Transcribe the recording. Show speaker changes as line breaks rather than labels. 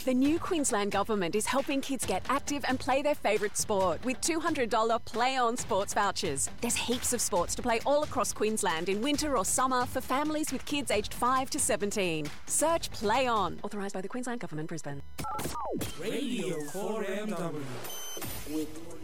The new Queensland Government is helping kids get active and play their favourite sport with $200 Play On sports vouchers. There's heaps of sports to play all across Queensland in winter or summer for families with kids aged 5 to 17. Search Play On. Authorised by the Queensland Government, Brisbane.
Radio 4MW with